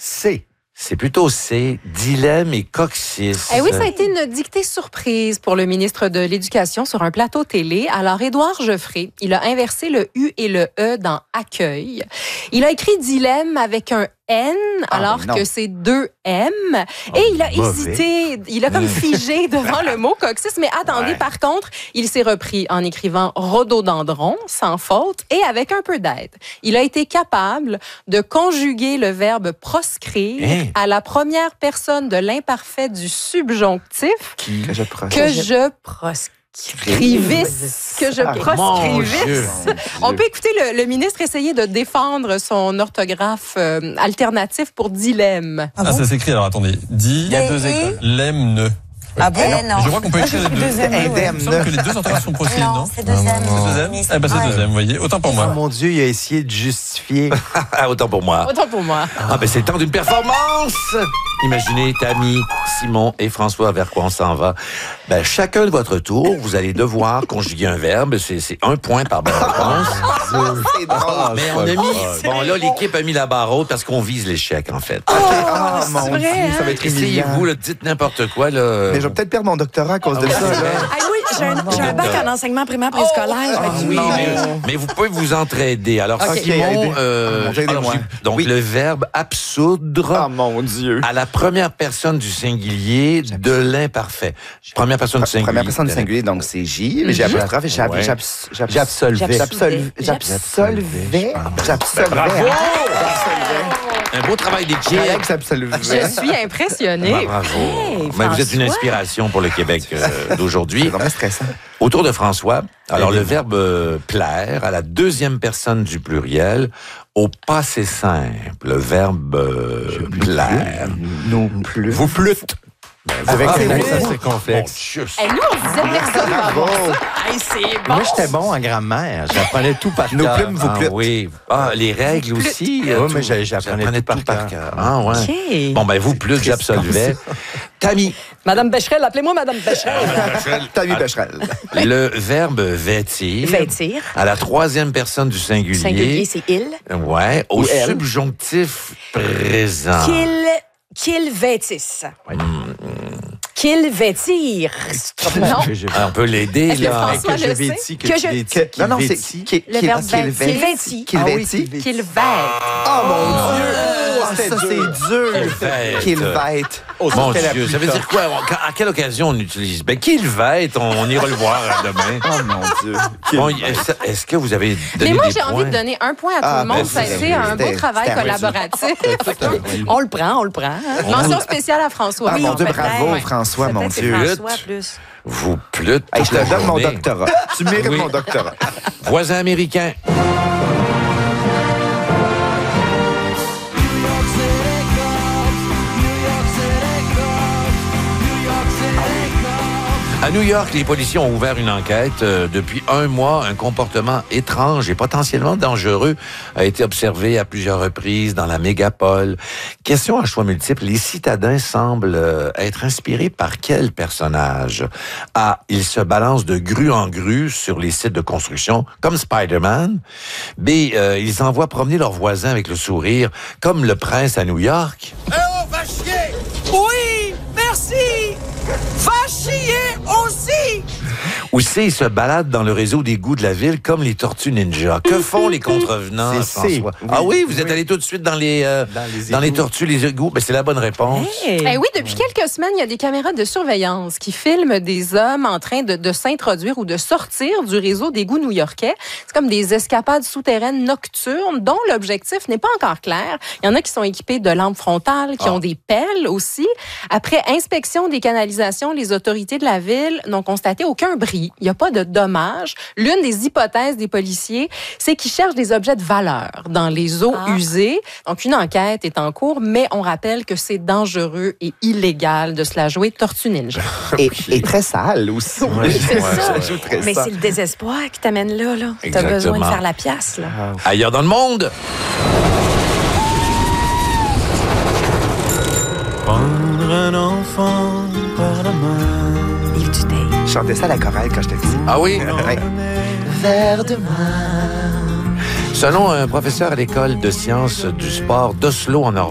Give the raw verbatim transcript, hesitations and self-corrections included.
C. C'est plutôt C, dilemme et coccyx. Eh oui, ça a été une dictée surprise pour le ministre de l'Éducation sur un plateau télé. Alors, Édouard Geoffrey, il a inversé le U et le E dans accueil. Il a écrit dilemme avec un N, ah, alors que c'est deux M. Oh, et il a mauvais. hésité, il a comme figé devant le mot coccyx. Mais attendez, ouais. par contre, il s'est repris en écrivant rhododendron, sans faute, et avec un peu d'aide. Il a été capable de conjuguer le verbe proscrire hein? à la première personne de l'imparfait du subjonctif Qui? que je proscris. Que je proscris. Crivisse, que je proscrivisse. On peut écouter le, le ministre essayer de défendre son orthographe euh, alternatif pour dilemme. Ah, ah bon? Ça s'écrit, alors attendez, di, il y a deux écoles. Lemne. Ah bon? Eh non. Je crois qu'on peut écrire les deux. Indemne. Il me semble que les deux orthographes sont possibles, non? Non, c'est deuxième. C'est deuxième? Eh ben, c'est deuxième, vous voyez. Autant pour moi. Oh mon Dieu, il a essayé de justifier. Autant pour moi. Autant pour moi. Ah, ben, c'est le temps d'une performance! Imaginez, Tammy, Simon et François, vers quoi on s'en va. Ben, chacun de votre tour, vous allez devoir conjuguer un verbe. C'est, c'est un point par bonne réponse. C'est drôle. Mais on a mis... Bon, là, l'équipe a mis la barre haute parce qu'on vise l'échec, en fait. Oh, ah, c'est mon vrai, Dieu, hein? ça va être humiliant. Essayez-vous, là, dites n'importe quoi, là. Mais je vais peut-être perdre mon doctorat à cause de ça, là. Ah oui, j'ai un, j'ai un bac en enseignement primaire préscolaire. Ah, oui, mais, mais vous pouvez vous entraider. Alors, okay. Simon, euh, alors, donc oui. le verbe absoudre ah, mon Dieu. à la première personne du singulier de l'imparfait. Première personne du singulier. Première personne du singulier, donc c'est J. Mais j'ai apostrophe, j'absolvais. J'absolvais. J'absolvais. J'absolvais. Bravo! Un beau travail d'équipe. Je suis impressionnée. Bah, bravo. Hey, mais vous êtes une inspiration pour le Québec euh, d'aujourd'hui. C'est vraiment stressant. Autour de François, alors le verbe euh, plaire à la deuxième personne du pluriel au passé simple, le verbe euh, plaire. Nous plus. Vous plûtes. Ben, avec ah, ces mots, ça, c'est complexe. Et nous, on disait personne va avoir ça. Hey, c'est bon. Moi, j'étais bon en grammaire. J'apprenais tout par cœur. Nos plumes, vous plûtes. Ah, oui. Ah, les règles aussi. Oui, mais j'apprenais tout, tout par cœur. Ah, ouais. Okay. Bon, ben, vous plûtes, j'absolvais. Tammy. Madame Becherel, appelez-moi Madame Becherel. Tammy Becherel. Le verbe vêtir. Vêtir. À la troisième personne du singulier. Singulier, c'est il. Ouais. Au subjonctif présent. Qu'il, qu'il vêtisse. Oui. Qu'il vêtire. Non. On peut l'aider, est-ce là. Que, que je vêtis, que, que je vêtis. Non, non, c'est qu'il vêtit. Qu'il vêtit. Qu'il vête. Oh mon Dieu! Ça, c'est dur. Qu'il vête. Mon Dieu, ça veut dire quoi? À quelle occasion on utilise? Ben, qu'il vête, on ira le voir demain. Oh mon Dieu. Bon, est-ce, est-ce que vous avez donné Mais moi, des j'ai points? envie de donner un point à tout ah, le monde. Ben, ça a été un beau travail collaboratif. On le prend, on le prend. Hein? Mention spéciale à François. Ah, oui, mon Dieu, fait, bravo, ouais. François, mon Dieu. François plus. Vous plûtes hey, toute je te la donne mon journée. doctorat. Tu mérites oui. mon doctorat. Voisin américain. À New York, les policiers ont ouvert une enquête. Euh, depuis un mois, un comportement étrange et potentiellement dangereux a été observé à plusieurs reprises dans la mégapole. Question à choix multiples. Les citadins semblent euh, être inspirés par quel personnage? A. Ils se balancent de grue en grue sur les sites de construction, comme Spider-Man. B. Euh, ils envoient promener leurs voisins avec le sourire, comme le prince à New York. Eh oh, va chier! Oui, merci! Va chier aussi! Ou C, ils se baladent dans le réseau d'égouts de la ville comme les tortues ninja. Que font les contrevenants, c'est François? Oui, ah oui, vous oui. êtes allé tout de suite dans les, euh, dans, les dans les tortues, les égouts. Ben, c'est la bonne réponse. Hey. Eh oui, depuis quelques semaines, il y a des caméras de surveillance qui filment des hommes en train de, de s'introduire ou de sortir du réseau d'égouts new-yorkais. C'est comme des escapades souterraines nocturnes dont l'objectif n'est pas encore clair. Il y en a qui sont équipés de lampes frontales, qui ah. ont des pelles aussi. Après inspection des canalisations, les autorités de la ville n'ont constaté aucun bris. Il n'y a pas de dommages. L'une des hypothèses des policiers, c'est qu'ils cherchent des objets de valeur dans les eaux ah. usées. Donc, une enquête est en cours, mais on rappelle que c'est dangereux et illégal de se la jouer tortue ninja. Et, et très sale aussi. Oui, c'est ouais, ça. Ouais, ouais. Mais c'est le désespoir qui t'amène là. là. Tu as besoin de faire la pièce. Là. Ah. Ailleurs dans le monde. Prendre un enfant par la main. Yves Duteil. Je chantais ça à la chorale quand j'étais petit. Ah oui? Ouais. Vers demain. Selon un professeur à l'école de sciences du sport d'Oslo en Norvège,